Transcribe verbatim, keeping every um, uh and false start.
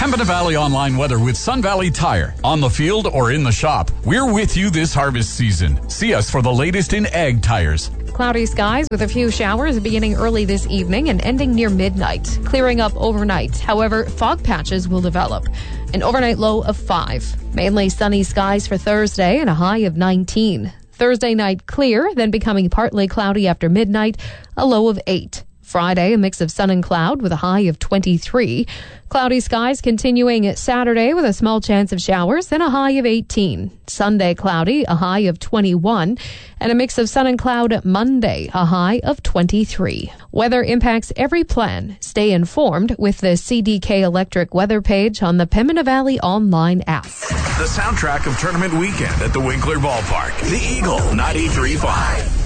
Pembina Valley Online weather with Sun Valley Tire. On the field or in the shop, we're with you this harvest season. See us for the latest in ag tires. Cloudy skies with a few showers beginning early this evening and ending near midnight, clearing up overnight. However, fog patches will develop. An overnight low of five. Mainly sunny skies for Thursday and a high of nineteen. Thursday night clear, then becoming partly cloudy after midnight, a low of eight. Friday, a mix of sun and cloud with a high of twenty-three. Cloudy skies continuing Saturday with a small chance of showers, then a high of eighteen. Sunday, cloudy, a high of twenty-one. And a mix of sun and cloud Monday, a high of twenty-three. Weather impacts every plan. Stay informed with the C D K Electric weather page on the Pembina Valley Online app. The soundtrack of tournament weekend at the Winkler Ballpark. The Eagle ninety-three point five.